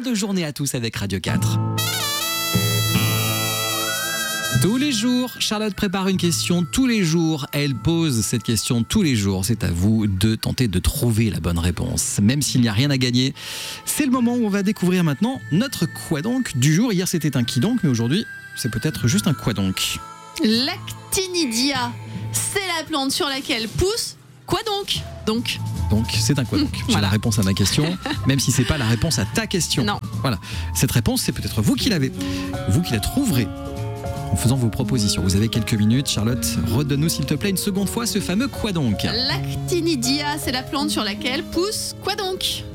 drôle de journée à tous avec Radio 4. Tous les jours, Charlotte prépare une question tous les jours. Elle pose cette question tous les jours. C'est à vous de tenter de trouver la bonne réponse. Même s'il n'y a rien à gagner, c'est le moment où on va découvrir maintenant notre quoi donc du jour. Hier, c'était un qui donc, mais aujourd'hui, c'est peut-être juste un quoi donc. L'actinidia, c'est la plante sur laquelle pousse quoi donc Donc, c'est un quoi donc. J'ai la réponse à ma question, même si c'est pas la réponse à ta question. Non. Voilà. Cette réponse, c'est peut-être vous qui l'avez. Vous qui la trouverez en faisant vos propositions. Vous avez quelques minutes. Charlotte, redonne-nous s'il te plaît une seconde fois ce fameux quoi donc. L'actinidia, c'est la plante sur laquelle pousse quoi donc